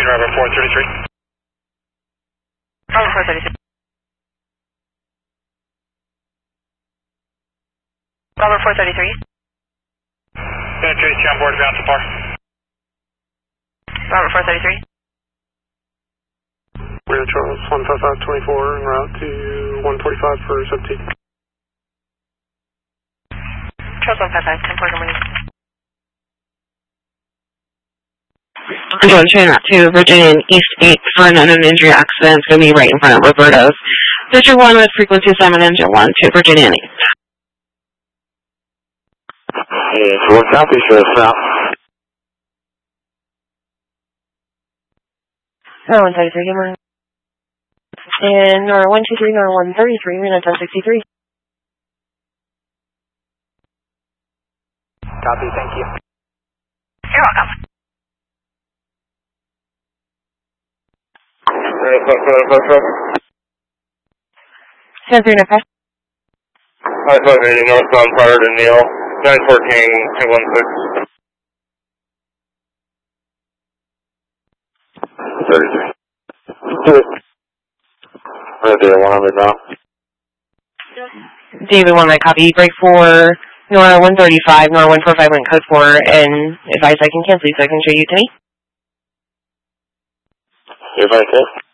Bravo 433. Bravo 433. Bravo 433. Tracy on board, ground support. Bravo 433. We're Charles 15524 en route to 145 for sub T. Charles 155, 10 4 morning. I'm going train route to Virginia and East 8 for an unknown injury accident. It's going to be right in front of Roberto's. Victor 1 with frequency assignment engine 1 to Virginia and East. Hey, 4 copy, show us out. 133, good morning. And Nora 123, Nora 133, Reno 1063. Copy, thank you. You're welcome. San Bruno Press. 5580 northbound prior to Neil. 914 216. 33. Radio 100 now. David 1, I copy. Break 4, Nora 135, Nora 145 went code 4, and advise I can cancel you so I can show you to me. If I can.